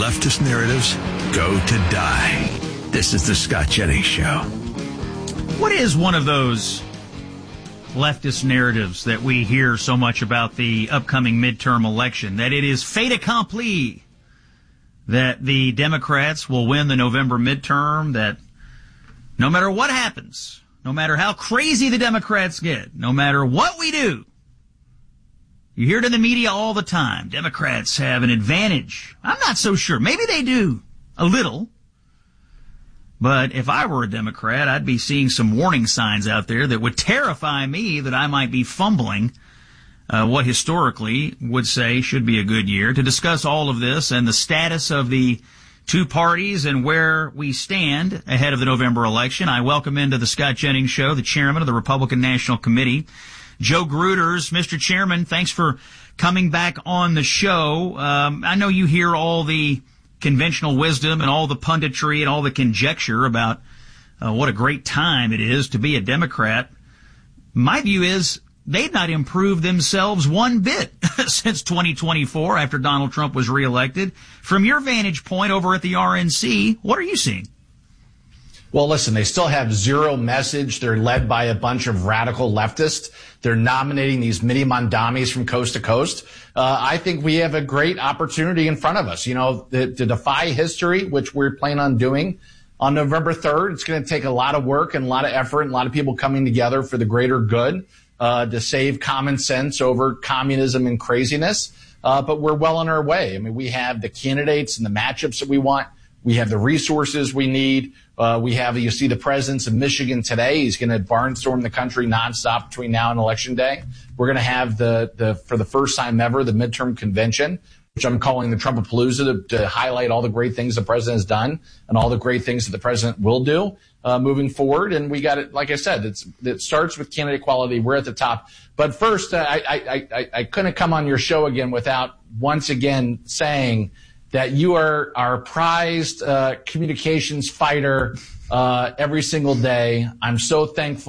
leftist narratives go to die. This is the Scott Jennings Show. What is one of those leftist narratives that we hear so much about the upcoming midterm election? That it is fait accompli, that the Democrats will win the November midterm, that no matter what happens, no matter how crazy the Democrats get, no matter what we do, you hear it in the media all the time, Democrats have an advantage. I'm not so sure. Maybe they do, a little. But if I were a Democrat, I'd be seeing some warning signs out there that would terrify me that I might be fumbling what historically would say should be a good year. To discuss all of this and the status of the two parties and where we stand ahead of the November election, I welcome into the Scott Jennings Show the chairman of the Republican National Committee, Joe Gruters. Mr. Chairman, thanks for coming back on the show. I know you hear all the conventional wisdom and all the punditry and all the conjecture about what a great time it is to be a Democrat. My view is they've not improved themselves one bit since 2024 after Donald Trump was reelected. From your vantage point over at the RNC, what are you seeing? Well, listen, they still have zero message. They're led by a bunch of radical leftists. They're nominating these mini Mondamis from coast to coast. I think we have a great opportunity in front of us, to defy history, which we're planning on doing on November 3rd. It's going to take a lot of work and a lot of effort and a lot of people coming together for the greater good, to save common sense over communism and craziness. But we're well on our way. I mean, we have the candidates and the matchups that we want. We have the resources we need. You see the presence of Michigan today. He's going to barnstorm the country nonstop between now and Election Day. We're going to have for the first time ever, the midterm convention, which I'm calling the Trumpapalooza to highlight all the great things the president has done and all the great things that the president will do, moving forward. And we got it, like I said, it starts with candidate quality. We're at the top. But first, I couldn't come on your show again without once again saying that you are our prized communications fighter every single day. I'm so thankful.